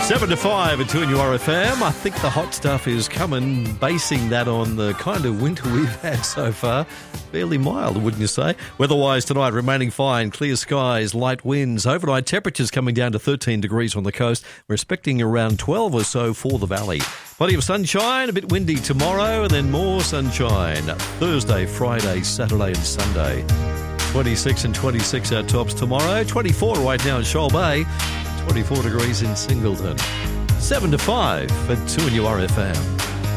7 to 5 at 2 in your RFM. I think the hot stuff is coming, basing that on the kind of winter we've had so far. Fairly mild, wouldn't you say? Weather-wise tonight, remaining fine, clear skies, light winds. Overnight temperatures coming down to 13 degrees on the coast. We're expecting around 12 or so for the valley. Plenty of sunshine, a bit windy tomorrow, and then more sunshine Thursday, Friday, Saturday and Sunday. 26 and 26 our tops tomorrow. 24 right now in Shoal Bay. 24 degrees in Singleton. 7 to 5 at 2 in your RFM.